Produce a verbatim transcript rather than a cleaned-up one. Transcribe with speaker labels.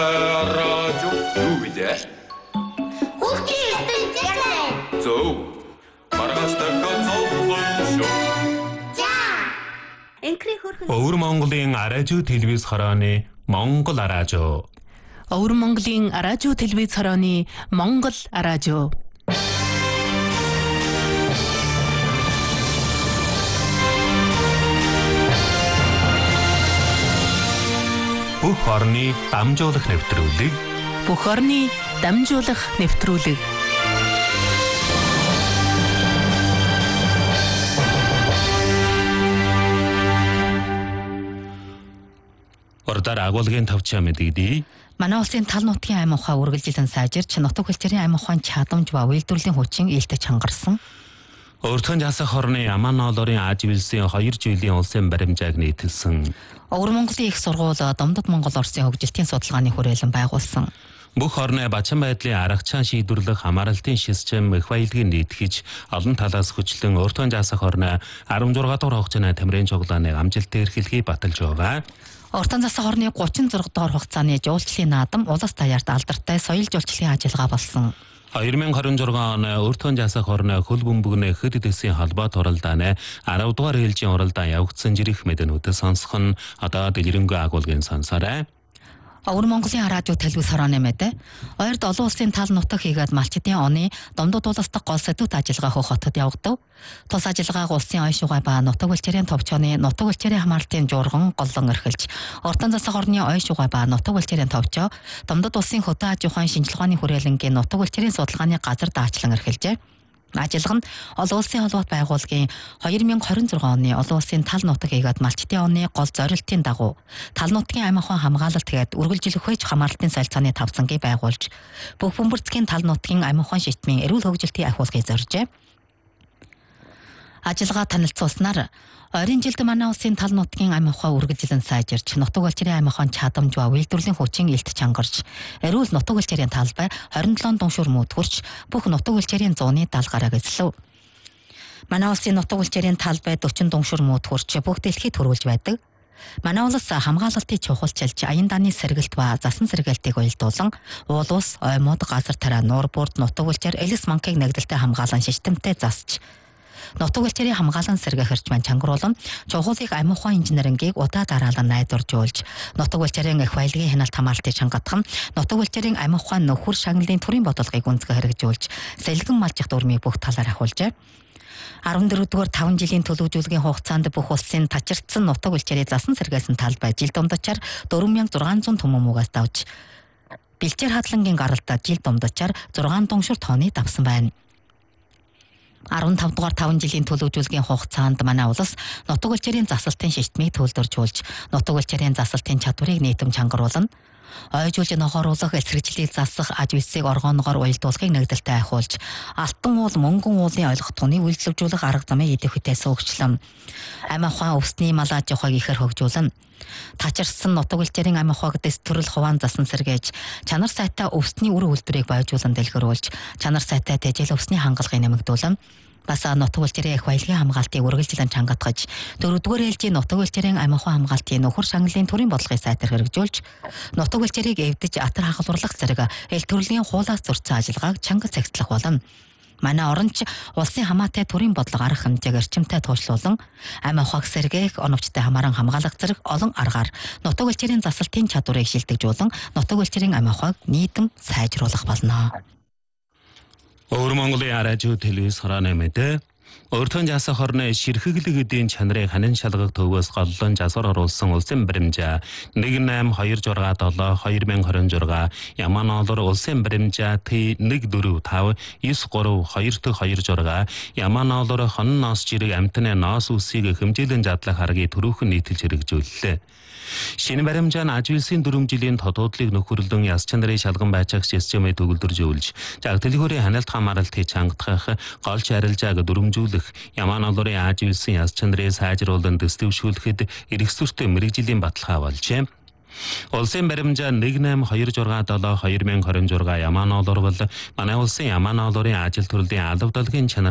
Speaker 1: радио юу вэ?
Speaker 2: Хүүхдийн ертөнцийн
Speaker 1: Зөв. Маргааш дахиад зовлон шүү.
Speaker 2: За. Энкри хөрхөн.
Speaker 3: Өвөр Монголын радио телевиз хорооны Монгол радио.
Speaker 4: Өвөр Монголын радио телевиз хорооны Монгол радио.
Speaker 3: Бүх орны дамжуулах нэвтрүүлэг.
Speaker 4: Бүх орны дамжуулах нэвтрүүлэг.
Speaker 3: Ордоор агуулгын товчоо мэдэгдээ.
Speaker 4: Манай улсын тал нутгийн аймаг ухаан үргэлжилэн сайжирч нутаг хэлтэрийн аймаг ухаан чадамж ба үйлдвэрлэлийн хүчин ээлтэж хангарсан.
Speaker 3: Өөртөө засах хорны Яман ноолорын Аз Вэлсийн хоёр жилийн улсын баримжааг нийтэлсэн.
Speaker 4: Өвөр Монголын их сургууль Домдод Монгол Орсын хөгжилтийн судалгааны хүрээлэн байгуулсан.
Speaker 3: Бүх орны бачин байдлын аргачаан шийдвэрлэх хамааралтын систем их баялагийг нийтгэж олон талаас хүчлэн өөртөө засах хорны арван зургаан дахь хугацааны тамирын цуглааны амжилттай эрхлэхийг баталж байгаа.
Speaker 4: Ортон засах хорны гучин зураг дахь хугацааны жуулчлалын наадам улс даяарт алдартай соёл жуулчлалын ажиллагаа болсон.
Speaker 3: хоёр мың двадцать шесть оны өөртөө засах хорны хөл бөмбөгний хэд дэсийн холбоот уралдааны арав дугаар ээлжийн уралдаан явагдсан жирэх мэдэнүүдээ сонсох нь одоо дэлгэрэнгүй агуулгын сонсорой.
Speaker 4: Өвөр Монголын радио телевиз хорооны мэдээ. Ойрд олон улсын тал нутаг хийгээд малчдын оны Домдод улс дахь гол сэдвүүд ажиллагаа хөх хотод явагдав. Тус ажиллагааг улсын ой шугай ба нутаг хэлтэрийн товчооны нутаг хэлтэрийн хамаарлтын журган голлон эрхэлж, Ортон засах орны ой шугай ба нутаг хэлтэрийн товчоо Домдод улсын хөдөө аж ахуйн шинжилгээний хүрээлэнгийн нутаг хэлтэрийн судалгааны газар даачилан эрхэлжээ. Ажиллагаа нь олон улсын холбоот байгууллагын хоёр мың двадцать шесть оны олон улсын тал нутаг хийгээд малчдын оны гол зорилтын дагуу тал нутгийн аймаг ухаан хамгаалалт тэгээд үргэлжлэх хөөж хамаарлалтын солилцооны тавцангийг байгуулж бүх бөмбөрцгийн тал нутгийн аймаг ухаан шитмийн эрүүл хөгжилтийн ахиулгыг зоржээ. Ажиллагаа танилцуулснаар ойрын жилд манай улсын тал нутгийн аймаг ухаан үргэлжлэн сайжирч нутаг хэлтэрийн аймаг ухаан чадамж ба үйлдвэрлэлийн хүчин ээлтэж хангарч эрүүл нутаг хэлтэрийн талбай двадцать семь дуушуур мөд хүрч бүх нутаг хэлтэрийн зууны даалгараг эзлэв. Манай улсын нутаг хэлтэрийн талбай forty дуушуур мөд хүрч бүх дэлхийд төрүүлж байдаг. Манай улс хамгаалалтыг чухалчилж аян дааны сэргэлт ба засан сэргэлтийг уялдуулан уул ус, оймод, газар тараа, нуур бүрд нутаг хэлтэр элс манкыг нэгдэлтэй хамгаалан системтэй засч нутаг хэлтэрийн хамгаалан сэргээ хэрчмэн чангруулан чухлыг аймаг ухаан инженерингийг удаа дараалан найдваржуулж нутаг хэлтэрийн их баялагын хяналт хамгаалтыг чангатах нь нутаг хэлтэрийн аймаг ухаан нөхөр шагналын төрийн бодлогыг үнцгэй хэрэгжүүлж сэлгэн малжих дүрмийг бүх талаар ахуулжээ. арван дөрөвдүгээр таван жилийн төлөвлөгийн хугацаанд бүх улсын тачирдсан нутаг хэлтэрийн засан сэргээсэн талбай жил дундчаар дөрвөн мянган зургаан зуун түмэмүгээс давж бэлчээр хадлангийн гаралтай жил дундчаар зургаан дуушуур тонны давсан байна. арван тав дугаар таван жилийн төлөвлөгийн хугацаанд манай улс нутаг хэлтэрийн засалтын шийтмийг төлөвлөржүүлж нутаг хэлтэрийн засалтын чадварыг нийтэм чангаруулна. Ойжуулж нохооруулах эсрэгжлийг засах аж вэлсийг оргооногоор уялдуулахыг нэгдэлтэй ахиулж алтан уул мөнгөн уулын ойлгохтууны үйлдвэрлэх арга замыг идэвхтэй суугчлан аймаг ухаан өвсний мал аж ахуйг ихэр хөгжүүлнэ. Тачирсан нутаг хэлтэрийн аймаг ухааг дэс төрөл хуваан засан сэргээж чанар сайтай өвсний үр үйлдвэрийг баяжуулан дэлгэрүүлж чанар сайтай тэжээл өвсний хангалтыг нэмэгдүүлнэ. Бас нутаг хэлтэрийн их баялагын хамгаалтыг үргэлжлэн чангатгаж дөрөвдүгээр ээлжийн нутаг хэлтэрийн аймаг ухаан хамгаалтын нөхөр шагналын төрийн бодлогыг сайтар хэрэгжүүлж нутаг хэлтэрийг эвдэж атар хахалурлах зэрэг эл төрлийн хуулаас зөрчсөн ажиллагааг чангал цагтлах болно. Манай оронч улсын хамаатай төрийн бодлого арга хэмжээг эрчимтэй туушлуулан аймаг ухааг сэргээх оновчтой хамааран хамгаалах зэрэг олон аргаар нутаг хэлтэрийн засалтын чадварыг шилдэгжүүлэн нутаг хэлтэрийн аймаг ухааг нийтэм сайжруулах болно.
Speaker 3: Өвөр Монголын радио телевиз хорооны мэдээ. Өөртөө засах хорны ширхэглэг эдийн чанарыг ханин шалгах төвөөс голлон засвар оруулсан улсын баримжаа нэг восемь two six seven хоёр мың двадцать шесть Яман ноолор улсын баримжаа Т one four five nine three two two six Яман ноолор хон ноос жирэг амтны ноос үсийг хэмжээлэн задлах аргыг түрүүхэн нийтэлж хэрэгжүүллээ. Шинэ баримжаа нь Аз Вэлсийн дөрвөн жилийн тодуудлыг нөхөрлөн яс чанарын шалган байцаах системийг төгөлдөржүүлж, жагдлагын ханалт хамааралтыг чангатгах, голч арилжааг дүрмжүүлэх, Яман ноолорын Аз Вэлсийн яс чанарыг сайжруулан дэвшүүлэхэд эрх зүйтэй мэргэжлийн баталгаа болжээ. Улсын баримжаа нэг восемь two six seven хоёр мың двадцать шесть Яман ноолор бол манай улсын Яман ноолорын ажил төрлийн алавдалгийн чанар